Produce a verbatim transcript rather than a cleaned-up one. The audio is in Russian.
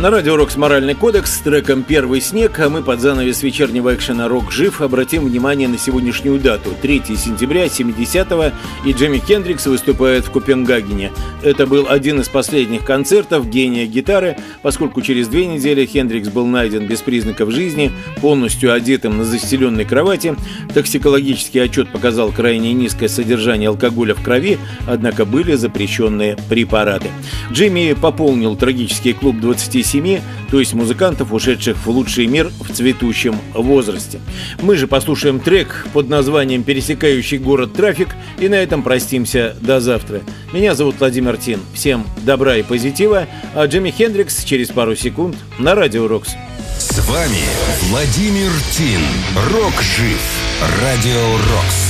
На радио «Рокс» «Моральный кодекс» с треком «Первый снег», а мы под занавес вечернего экшена «Рок жив» обратим внимание на сегодняшнюю дату – третьего сентября семидесятого, и Джимми Хендрикс выступает в Копенгагене. Это был один из последних концертов гения гитары, поскольку через две недели Хендрикс был найден без признаков жизни, полностью одетым на застеленной кровати. Токсикологический отчет показал крайне низкое содержание алкоголя в крови, однако были запрещенные препараты. Джимми пополнил трагический клуб двадцати семи, то есть музыкантов, ушедших в лучший мир в цветущем возрасте. Мы же послушаем трек под названием «Пересекающий город трафик» и на этом простимся до завтра. Меня зовут Владимир Тин. Всем добра и позитива, а Джимми Хендрикс через пару секунд на радио «Рокс». С вами Владимир Тин. Рок жив. Радио «Рокс».